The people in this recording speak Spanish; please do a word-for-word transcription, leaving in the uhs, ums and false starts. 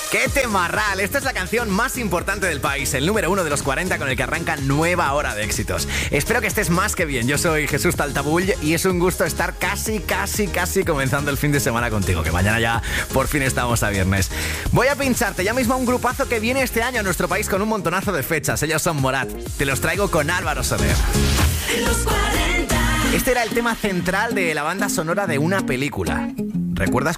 ¡Qué temarral! Esta es la canción más importante del país, el número uno de los cuarenta con el que arranca nueva hora de éxitos. Espero que estés más que bien. Yo soy Jesús Taltabull y es un gusto estar casi, casi, casi comenzando el fin de semana contigo, que mañana ya por fin estamos a viernes. Voy a pincharte ya mismo a un grupazo que viene este año a nuestro país con un montonazo de fechas. Ellos son Morat. Te los traigo con Álvaro Soler. Este era el tema central de la banda sonora de una película. ¿Recuerdas